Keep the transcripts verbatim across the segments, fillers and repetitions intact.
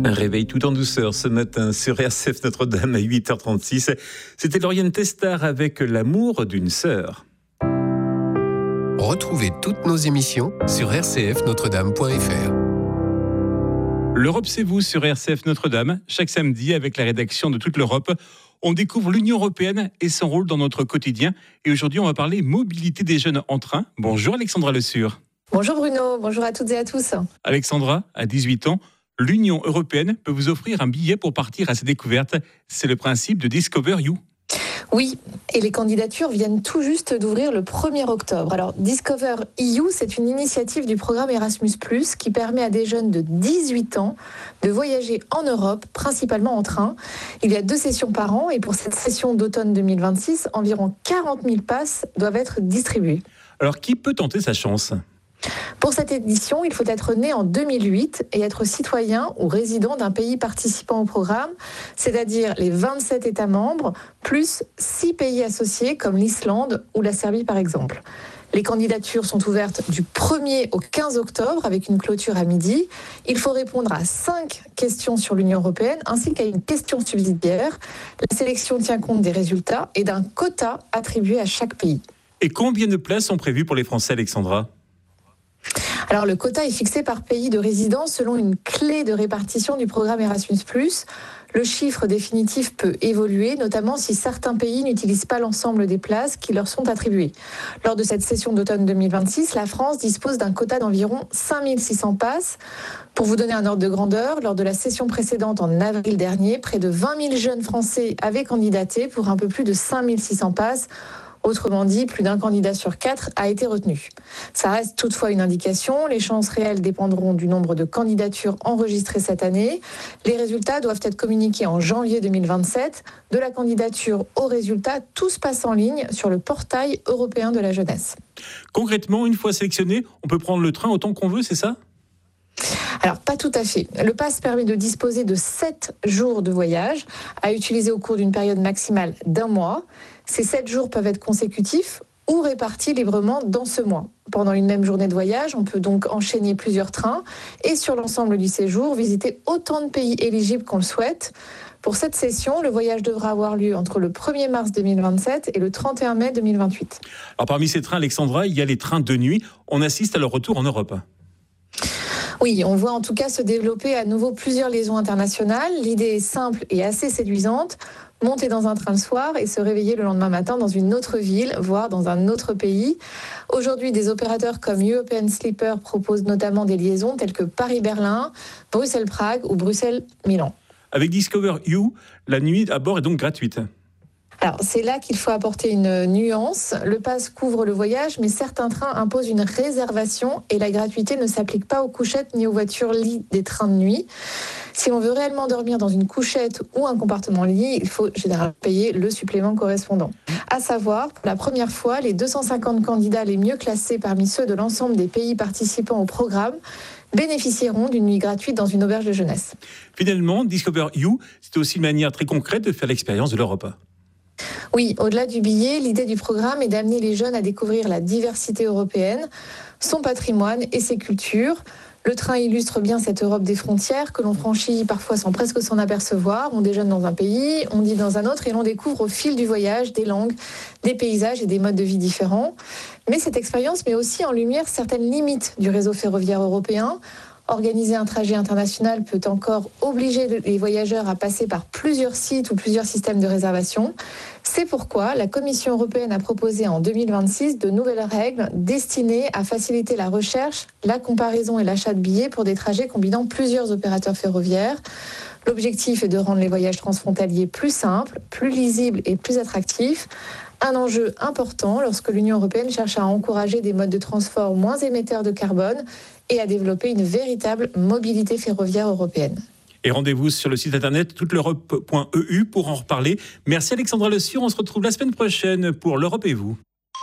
Un réveil tout en douceur ce matin sur R C F Notre-Dame à huit heures trente-six. C'était Lauriane Testard avec L'amour d'une sœur. Retrouvez toutes nos émissions sur r c f notre dame point f r. L'Europe, c'est vous sur R C F Notre-Dame. Chaque samedi, avec la rédaction de toute l'Europe, on découvre l'Union européenne et son rôle dans notre quotidien. Et aujourd'hui, on va parler mobilité des jeunes en train. Bonjour Alexandra Le Sur. Bonjour Bruno, bonjour à toutes et à tous. Alexandra, à dix-huit ans, l'Union européenne peut vous offrir un billet pour partir à sa découverte. C'est le principe de Discover You. Oui, et les candidatures viennent tout juste d'ouvrir le premier octobre. Alors, Discover E U, c'est une initiative du programme Erasmus plus, qui permet à des jeunes de dix-huit ans de voyager en Europe, principalement en train. Il y a deux sessions par an et pour cette session d'automne deux mille vingt-six, environ quarante mille passes doivent être distribuées. Alors, qui peut tenter sa chance ? Pour cette édition, il faut être né en deux mille huit et être citoyen ou résident d'un pays participant au programme, c'est-à-dire les vingt-sept États membres, plus six pays associés comme l'Islande ou la Serbie par exemple. Les candidatures sont ouvertes du premier au quinze octobre avec une clôture à midi. Il faut répondre à cinq questions sur l'Union européenne ainsi qu'à une question subsidiaire. La sélection tient compte des résultats et d'un quota attribué à chaque pays. Et combien de places sont prévues pour les Français, Alexandra ? Alors, le quota est fixé par pays de résidence selon une clé de répartition du programme Erasmus plus. Le chiffre définitif peut évoluer, notamment si certains pays n'utilisent pas l'ensemble des places qui leur sont attribuées. Lors de cette session d'automne deux mille vingt-six, la France dispose d'un quota d'environ cinq mille six cents passes. Pour vous donner un ordre de grandeur, lors de la session précédente en avril dernier, près de vingt mille jeunes Français avaient candidaté pour un peu plus de cinq mille six cents passes. Autrement dit, plus d'un candidat sur quatre a été retenu. Ça reste toutefois une indication. Les chances réelles dépendront du nombre de candidatures enregistrées cette année. Les résultats doivent être communiqués en janvier deux mille vingt-sept. De la candidature aux résultats, tout se passe en ligne sur le portail européen de la jeunesse. Concrètement, une fois sélectionné, on peut prendre le train autant qu'on veut, c'est ça ? Alors, pas tout à fait. Le pass permet de disposer de sept jours de voyage à utiliser au cours d'une période maximale d'un mois. Ces sept jours peuvent être consécutifs ou répartis librement dans ce mois. Pendant une même journée de voyage, on peut donc enchaîner plusieurs trains et sur l'ensemble du séjour, visiter autant de pays éligibles qu'on le souhaite. Pour cette session, le voyage devra avoir lieu entre le premier mars deux mille vingt-sept et le trente et un mai deux mille vingt-huit. Alors, parmi ces trains, Alexandra, il y a les trains de nuit. On assiste à leur retour en Europe. Oui, on voit en tout cas se développer à nouveau plusieurs liaisons internationales. L'idée est simple et assez séduisante. Monter dans un train le soir et se réveiller le lendemain matin dans une autre ville, voire dans un autre pays. Aujourd'hui, des opérateurs comme European Sleeper proposent notamment des liaisons telles que Paris-Berlin, Bruxelles-Prague ou Bruxelles-Milan. Avec Discover You, la nuit à bord est donc gratuite. Alors, c'est là qu'il faut apporter une nuance. Le pass couvre le voyage, mais certains trains imposent une réservation et la gratuité ne s'applique pas aux couchettes ni aux voitures lits des trains de nuit. Si on veut réellement dormir dans une couchette ou un compartiment lit, il faut généralement payer le supplément correspondant. À savoir, pour la première fois, les deux cent cinquante candidats les mieux classés parmi ceux de l'ensemble des pays participants au programme bénéficieront d'une nuit gratuite dans une auberge de jeunesse. Finalement, Discover You, c'est aussi une manière très concrète de faire l'expérience de l'Europe. Oui, au-delà du billet, l'idée du programme est d'amener les jeunes à découvrir la diversité européenne, son patrimoine et ses cultures. Le train illustre bien cette Europe des frontières que l'on franchit parfois sans presque s'en apercevoir. On déjeune dans un pays, on dîne dans un autre et l'on découvre au fil du voyage des langues, des paysages et des modes de vie différents. Mais cette expérience met aussi en lumière certaines limites du réseau ferroviaire européen. Organiser un trajet international peut encore obliger les voyageurs à passer par plusieurs sites ou plusieurs systèmes de réservation. C'est pourquoi la Commission européenne a proposé en deux mille vingt-six de nouvelles règles destinées à faciliter la recherche, la comparaison et l'achat de billets pour des trajets combinant plusieurs opérateurs ferroviaires. L'objectif est de rendre les voyages transfrontaliers plus simples, plus lisibles et plus attractifs. Un enjeu important lorsque l'Union européenne cherche à encourager des modes de transport moins émetteurs de carbone et à développer une véritable mobilité ferroviaire européenne. Et rendez-vous sur le site internet toute l'europe point e u pour en reparler. Merci Alexandra Le Sur, on se retrouve la semaine prochaine pour l'Europe et vous.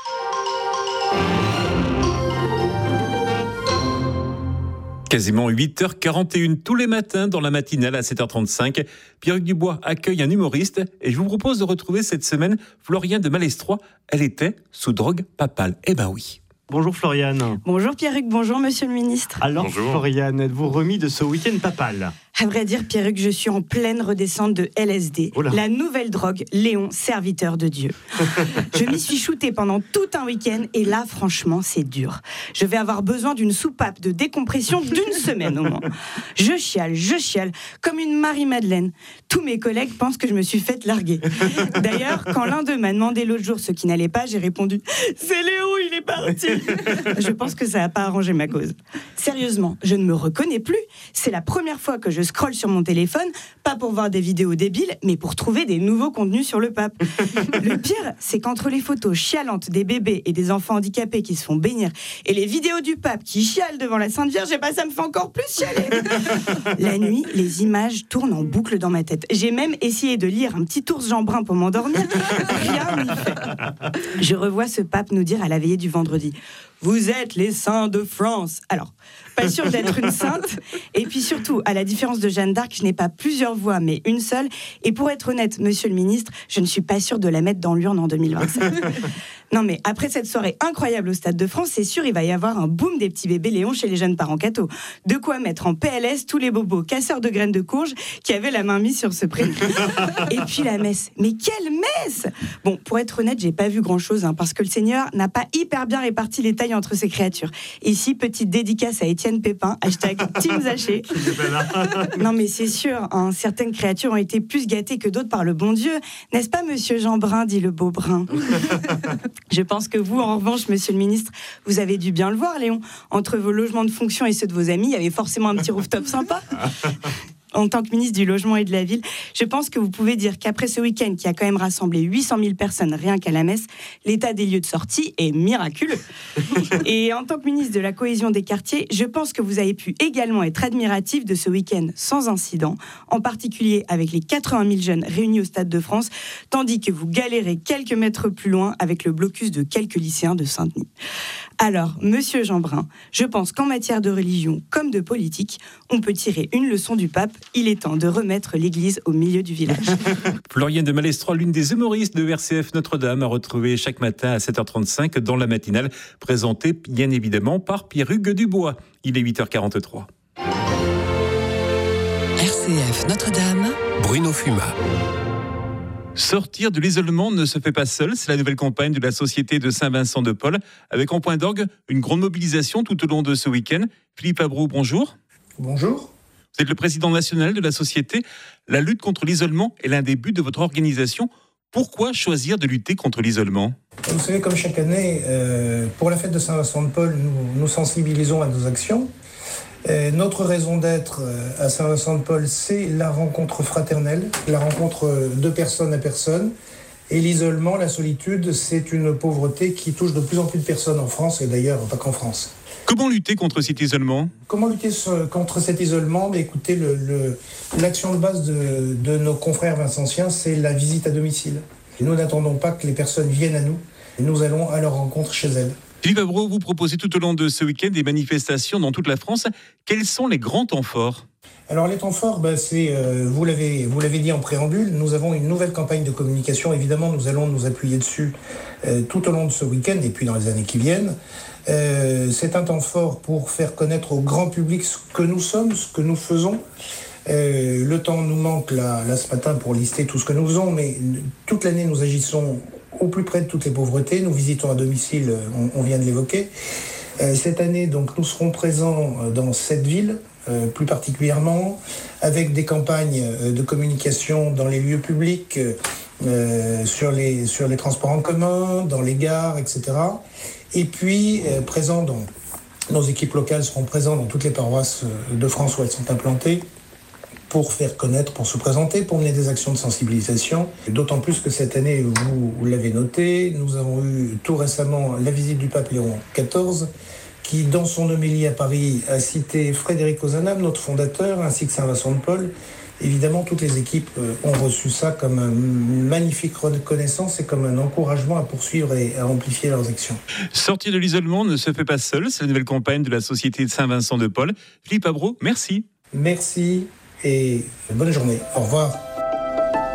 Quasiment huit heures quarante et une tous les matins dans la matinale à sept heures trente-cinq. Pierre-Hugues Dubois accueille un humoriste et je vous propose de retrouver cette semaine Floriane de Malestroit. Elle était sous drogue papale. Eh ben oui. Bonjour Floriane. Bonjour Pierre-Hugues, bonjour Monsieur le Ministre. Alors bonjour. Floriane, êtes-vous remis de ce week-end papal ? À vrai dire, Pierruc, je suis en pleine redescente de L S D, Oula. la nouvelle drogue, Léon, serviteur de Dieu. Je m'y suis shootée pendant tout un week-end et là, franchement, c'est dur. Je vais avoir besoin d'une soupape de décompression d'une semaine au moins. Je chiale, je chiale, comme une Marie-Madeleine. Tous mes collègues pensent que je me suis faite larguer. D'ailleurs, quand l'un d'eux m'a demandé l'autre jour ce qui n'allait pas, j'ai répondu « C'est Léo, il est parti !» Je pense que ça n'a pas arrangé ma cause. Sérieusement, je ne me reconnais plus. C'est la première fois que je scrolle sur mon téléphone, pas pour voir des vidéos débiles, mais pour trouver des nouveaux contenus sur le pape. Le pire, c'est qu'entre les photos chialantes des bébés et des enfants handicapés qui se font bénir et les vidéos du pape qui chiale devant la Sainte Vierge, eh ben, ça me fait encore plus chialer. La nuit, les images tournent en boucle dans ma tête. J'ai même essayé de lire un petit ours Jean Brun pour m'endormir. Rien n'y fait. Je revois ce pape nous dire à la veillée du vendredi « Vous êtes les saints de France ». Alors, pas sûr d'être une sainte. Et puis surtout, à la différence de Jeanne d'Arc, je n'ai pas plusieurs voix, mais une seule. Et pour être honnête, monsieur le ministre, je ne suis pas sûre de la mettre dans l'urne en deux mille vingt-sept. Non mais après cette soirée incroyable au Stade de France, c'est sûr, il va y avoir un boom des petits bébés Léon chez les jeunes parents cathos. De quoi mettre en P L S tous les bobos casseurs de graines de courge qui avaient la main mise sur ce prénom. Et puis la messe. Mais quelle messe! Bon, pour être honnête, j'ai pas vu grand-chose, hein, parce que le Seigneur n'a pas hyper bien réparti les tailles entre ses créatures. Ici, petite dédicace à Étienne Pépin, hashtag Team Zaché. Non mais c'est sûr, hein, certaines créatures ont été plus gâtées que d'autres par le bon Dieu. N'est-ce pas, monsieur Jean Brun, dit le beau Brun? Je pense que vous, en revanche, monsieur le ministre, vous avez dû bien le voir, Léon. Entre vos logements de fonction et ceux de vos amis, il y avait forcément un petit rooftop sympa. En tant que ministre du Logement et de la Ville, je pense que vous pouvez dire qu'après ce week-end qui a quand même rassemblé huit cent mille personnes rien qu'à la messe, l'état des lieux de sortie est miraculeux. Et en tant que ministre de la Cohésion des quartiers, je pense que vous avez pu également être admiratif de ce week-end sans incident, en particulier avec les quatre-vingt mille jeunes réunis au Stade de France, tandis que vous galérez quelques mètres plus loin avec le blocus de quelques lycéens de Saint-Denis. Alors, monsieur Jean Brun, je pense qu'en matière de religion comme de politique, on peut tirer une leçon du pape. Il est temps de remettre l'église au milieu du village. Floriane de Malestroit, l'une des humoristes de R C F Notre-Dame, à retrouver chaque matin à sept heures trente-cinq dans la matinale, présentée bien évidemment par Pierruc Dubois. Il est huit heures quarante-trois. R C F Notre-Dame, Bruno Fumat. Sortir de l'isolement ne se fait pas seul, c'est la nouvelle campagne de la Société de Saint-Vincent-de-Paul, avec en point d'orgue une grande mobilisation tout au long de ce week-end. Philippe Abrou, bonjour. Bonjour. Vous êtes le président national de la société. La lutte contre l'isolement est l'un des buts de votre organisation. Pourquoi choisir de lutter contre l'isolement ? Vous savez, comme chaque année, euh, pour la fête de Saint-Vincent-de-Paul, nous nous sensibilisons à nos actions. Euh, notre raison d'être euh, à Saint-Vincent-de-Paul, c'est la rencontre fraternelle, la rencontre de personne à personne. Et l'isolement, la solitude, c'est une pauvreté qui touche de plus en plus de personnes en France, et d'ailleurs pas qu'en France. Comment lutter contre cet isolement ? Comment lutter contre cet isolement ? Mais écoutez, le, le, l'action de base de, de nos confrères vincentiens, c'est la visite à domicile. Et nous n'attendons pas que les personnes viennent à nous, nous allons à leur rencontre chez elles. Philippe Abreu, vous proposez tout au long de ce week-end des manifestations dans toute la France. Quels sont les grands temps forts ? Alors les temps forts, ben, c'est, euh, vous l'avez, vous l'avez dit en préambule, nous avons une nouvelle campagne de communication. Évidemment, nous allons nous appuyer dessus euh, tout au long de ce week-end et puis dans les années qui viennent. Euh, c'est un temps fort pour faire connaître au grand public ce que nous sommes, ce que nous faisons. Euh, le temps nous manque là, là ce matin pour lister tout ce que nous faisons, mais toute l'année nous agissons au plus près de toutes les pauvretés. Nous visitons à domicile, on, on vient de l'évoquer. Euh, cette année, donc, nous serons présents dans sept villes, euh, plus particulièrement, avec des campagnes de communication dans les lieux publics, euh, sur les, sur les transports en commun, dans les gares, et cetera. Et puis, euh, présents dans, nos équipes locales seront présentes dans toutes les paroisses de France où elles sont implantées, pour faire connaître, pour se présenter, pour mener des actions de sensibilisation. D'autant plus que cette année, vous, vous l'avez noté, nous avons eu tout récemment la visite du pape Léon quatorze, qui, dans son homélie à Paris, a cité Frédéric Ozanam, notre fondateur, ainsi que Saint-Vincent-de-Paul. Évidemment, toutes les équipes ont reçu ça comme une magnifique reconnaissance et comme un encouragement à poursuivre et à amplifier leurs actions. Sortir de l'isolement ne se fait pas seul, c'est la nouvelle campagne de la Société de Saint-Vincent-de-Paul. Philippe Abreu, merci. Merci. Et bonne journée. Au revoir.